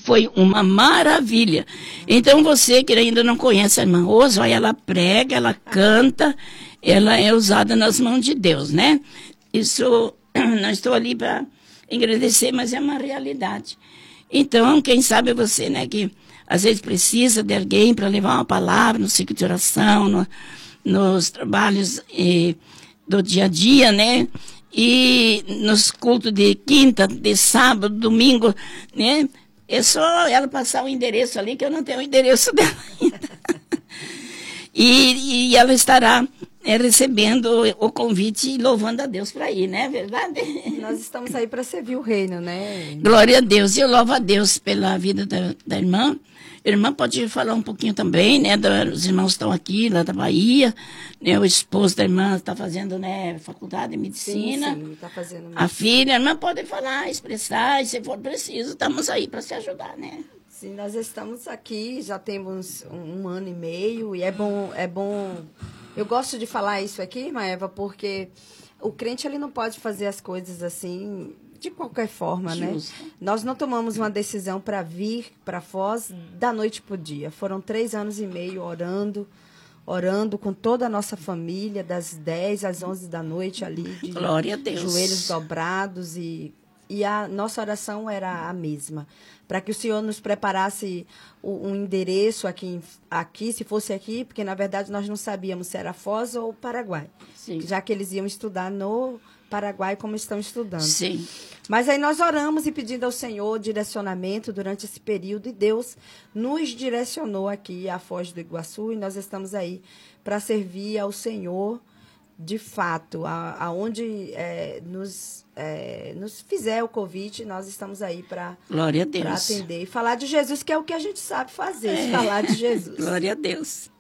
foi uma maravilha. Então, você que ainda não conhece a irmã Rosa, olha, ela prega, ela canta, ela é usada nas mãos de Deus, né? Isso, não estou ali para agradecer, mas é uma realidade. Então, quem sabe você, né, que às vezes precisa de alguém para levar uma palavra no ciclo de oração, nos trabalhos do dia a dia, né? E nos cultos de quinta, de sábado, domingo, né? É só ela passar o endereço ali, que eu não tenho o endereço dela ainda. E ela estará recebendo o convite e louvando a Deus para ir, né? Verdade? Nós estamos aí para servir o reino, né? Glória a Deus. E eu louvo a Deus pela vida da irmã. A irmã pode falar um pouquinho também, né? Os irmãos estão aqui, lá da Bahia. Né? O esposo da irmã está fazendo, né, faculdade de medicina. Sim, está fazendo medicina. A filha, a irmã pode falar, expressar, e se for preciso, estamos aí para se ajudar, né? Sim, nós estamos aqui, já temos um ano e meio, e é bom. Eu gosto de falar isso aqui, irmã Eva, porque o crente ele não pode fazer as coisas assim de qualquer forma, justo, né? Nós não tomamos uma decisão para vir para Foz da noite para o dia. Foram 3 anos e meio orando com toda a nossa família, das 10 às 11 da noite ali, de glória a Deus, joelhos dobrados, e a nossa oração era a mesma, para que o Senhor nos preparasse um endereço aqui, se fosse aqui, porque na verdade nós não sabíamos se era Foz ou Paraguai, sim, já que eles iam estudar no Paraguai como estão estudando. Sim. Mas aí nós oramos e pedindo ao Senhor direcionamento durante esse período, e Deus nos direcionou aqui à Foz do Iguaçu, e nós estamos aí para servir ao Senhor de fato, aonde nos fizer o convite, nós estamos aí para atender e falar de Jesus, que é o que a gente sabe fazer, falar de Jesus. Glória a Deus.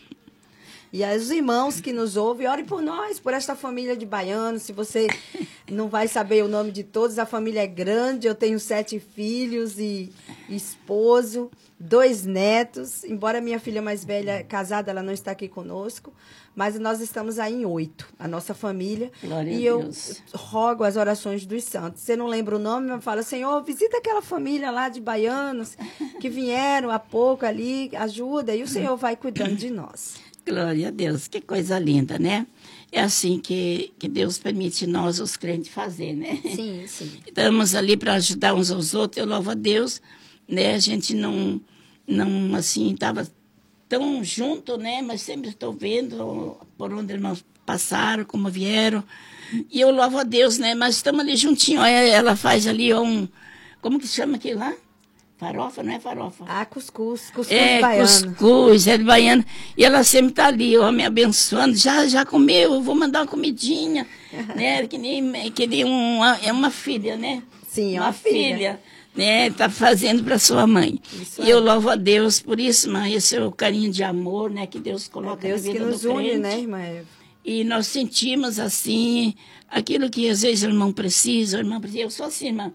E aos irmãos que nos ouvem, orem por nós, por esta família de baianos. Se você não vai saber o nome de todos, a família é grande. Eu tenho 7 filhos e esposo, 2 netos. Embora minha filha mais velha, casada, ela não está aqui conosco. Mas nós estamos aí em 8, a nossa família. Glória e a eu Deus. Rogo as orações dos santos. Você não lembra o nome, mas fala, Senhor, visita aquela família lá de baianos que vieram há pouco ali, ajuda. E o Senhor vai cuidando de nós. Glória a Deus, que coisa linda, né? É assim que Deus permite nós, os crentes, fazer, né? Sim, sim. Estamos ali para ajudar uns aos outros, eu louvo a Deus, né? A gente não assim, estava tão junto, né? Mas sempre estou vendo por onde irmãos passaram, como vieram. E eu louvo a Deus, né? Mas estamos ali juntinho. Ela faz ali como que chama aquilo lá? Farofa, não é farofa? Cuscuz baiano. Cuscuz, é de baiano. E ela sempre está ali, ó, me abençoando. Já comeu, eu vou mandar uma comidinha. Né? Que nem uma filha, né? Sim, é uma filha. Né? Está fazendo para sua mãe. Isso e eu louvo a Deus por isso, mãe. Esse é o carinho de amor, né? Que Deus coloca na vida do crente. Deus que nos une, né, irmã Eva? E nós sentimos, assim, aquilo que às vezes o irmão precisa, Eu sou assim, irmã.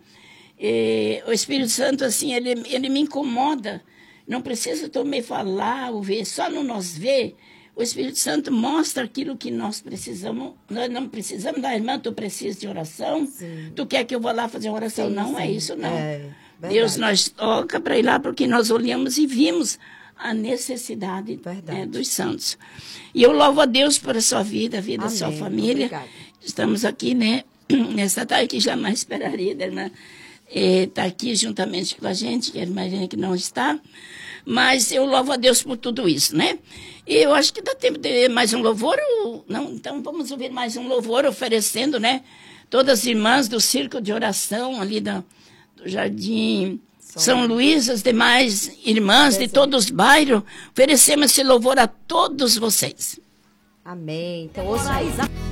O Espírito Santo, assim, ele me incomoda. Não precisa também falar ou ver, só no nós ver. O Espírito Santo mostra aquilo que nós precisamos. Nós não precisamos da irmã, tu precisa de oração. Sim. Tu quer que eu vá lá fazer oração? Sim, não, sim. É isso, não. Deus nos toca para ir lá porque nós olhamos e vimos a necessidade, né, dos santos. E eu louvo a Deus por a sua vida, a vida da sua família. Obrigada. Estamos aqui, né, nessa tarde que jamais esperaria, né? Está aqui juntamente com a gente, que a irmã que não está, mas eu louvo a Deus por tudo isso, né? E eu acho que dá tempo de mais um louvor, não? Então vamos ouvir mais um louvor oferecendo, né? Todas as irmãs do círculo de oração ali do Jardim São Luís, as demais irmãs de todos os bairros, oferecemos esse louvor a todos vocês. Amém. Então ouça aí.